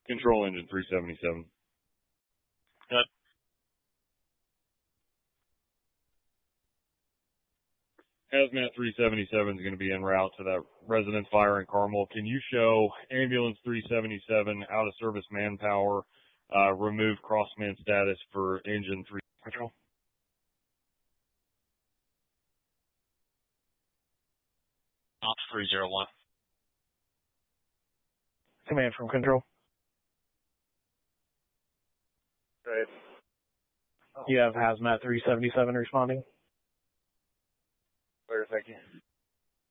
Control engine 377. Good. Hazmat 377 is going to be en route to that resident fire in Carmel. Can you show ambulance 377 out of service manpower, remove crossman status for engine 3? Control. Ops 301. Command from Control. Right. You have Hazmat 377 responding.